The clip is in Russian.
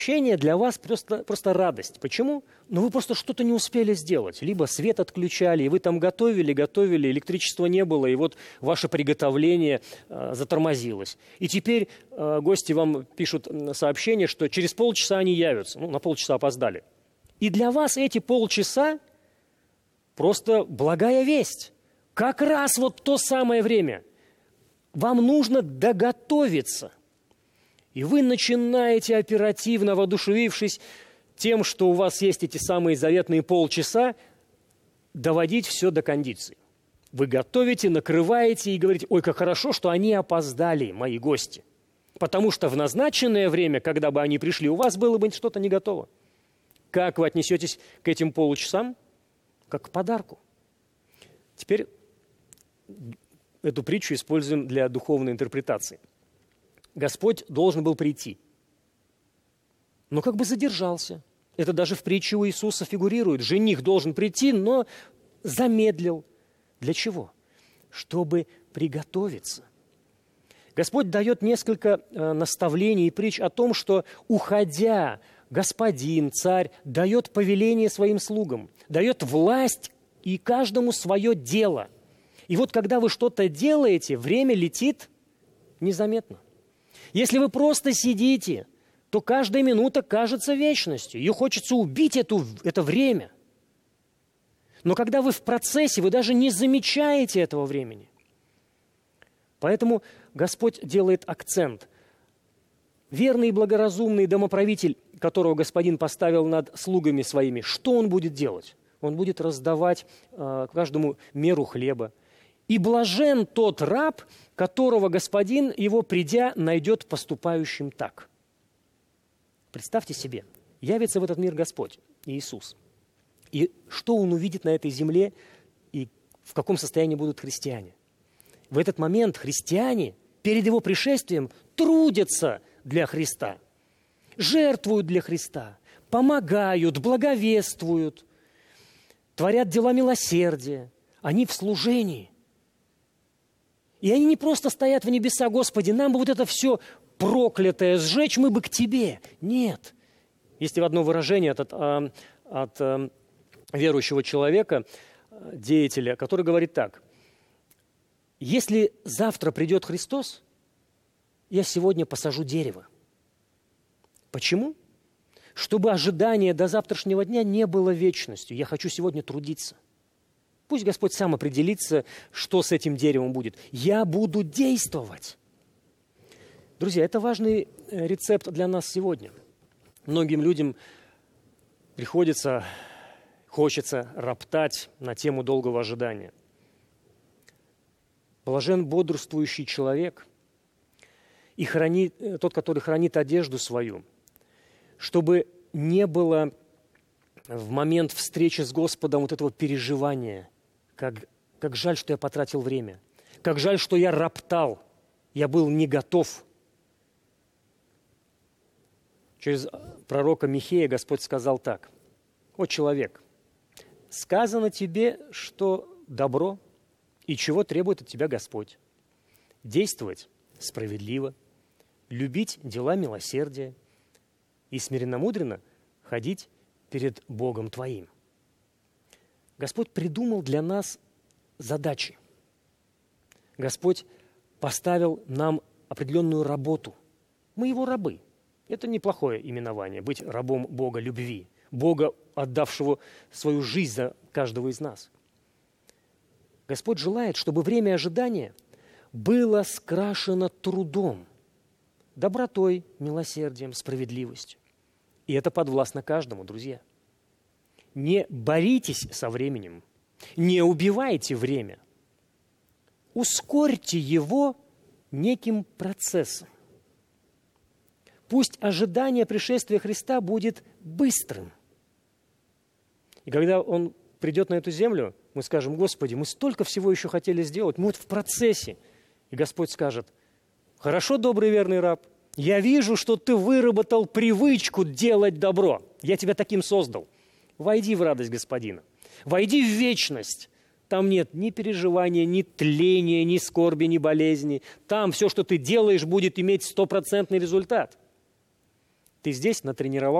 Общение для вас просто радость. Почему? Ну, вы просто что-то не успели сделать. Либо свет отключали, и вы там готовили, электричества не было, и вот ваше приготовление затормозилось. И теперь гости вам пишут сообщение, что через полчаса они явятся. Ну, на полчаса опоздали. И для вас эти полчаса просто благая весть. Как раз вот то самое время. Вам нужно доготовиться. И вы начинаете оперативно, воодушевившись тем, что у вас есть эти самые заветные полчаса, доводить все до кондиции. Вы готовите, накрываете и говорите: ой, как хорошо, что они опоздали, мои гости. Потому что в назначенное время, когда бы они пришли, у вас было бы что-то не готово. Как вы отнесетесь к этим полчасам? Как к подарку. Теперь эту притчу используем для духовной интерпретации. Господь должен был прийти, но как бы задержался. Это даже в притче у Иисуса фигурирует. Жених должен прийти, но замедлил. Для чего? Чтобы приготовиться. Господь дает несколько наставлений и притч о том, что, уходя, господин, царь, дает повеление своим слугам, дает власть и каждому свое дело. И вот когда вы что-то делаете, время летит незаметно. Если вы просто сидите, то каждая минута кажется вечностью. Ее хочется убить, это время. Но когда вы в процессе, вы даже не замечаете этого времени. Поэтому Господь делает акцент. Верный и благоразумный домоправитель, которого Господин поставил над слугами своими, что он будет делать? Он будет раздавать каждому меру хлеба. И блажен тот раб, которого господин его, придя, найдет поступающим так. Представьте себе, явится в этот мир Господь, Иисус. И что Он увидит на этой земле, и в каком состоянии будут христиане? В этот момент христиане перед Его пришествием трудятся для Христа, жертвуют для Христа, помогают, благовествуют, творят дела милосердия. Они в служении. И они не просто стоят в небеса: Господи, нам бы вот это все проклятое сжечь, мы бы к Тебе. Нет. Есть одно выражение от верующего человека, деятеля, который говорит так: если завтра придет Христос, я сегодня посажу дерево. Почему? Чтобы ожидание до завтрашнего дня не было вечностью. Я хочу сегодня трудиться. Пусть Господь сам определится, что с этим деревом будет. Я буду действовать. Друзья, это важный рецепт для нас сегодня. Многим людям хочется роптать на тему долгого ожидания. Блажен бодрствующий человек и тот, который хранит одежду свою, чтобы не было в момент встречи с Господом вот этого переживания. Как жаль, что я потратил время. Как жаль, что я роптал. Я был не готов. Через пророка Михея Господь сказал так: «О человек, сказано тебе, что добро, и чего требует от тебя Господь. Действовать справедливо, любить дела милосердия и смиренно-мудренно ходить перед Богом твоим». Господь придумал для нас задачи. Господь поставил нам определенную работу. Мы Его рабы. Это неплохое именование, быть рабом Бога любви, Бога, отдавшего свою жизнь за каждого из нас. Господь желает, чтобы время ожидания было скрашено трудом, добротой, милосердием, справедливостью. И это подвластно каждому, друзья. Не боритесь со временем, не убивайте время. Ускорьте его неким процессом. Пусть ожидание пришествия Христа будет быстрым. И когда Он придет на эту землю, мы скажем: Господи, мы столько всего еще хотели сделать, мы вот в процессе. И Господь скажет: хорошо, добрый верный раб, я вижу, что ты выработал привычку делать добро. Я тебя таким создал. Войди в радость Господина. Войди в вечность. Там нет ни переживания, ни тления, ни скорби, ни болезни. Там все, что ты делаешь, будет иметь 100% результат. Ты здесь натренировал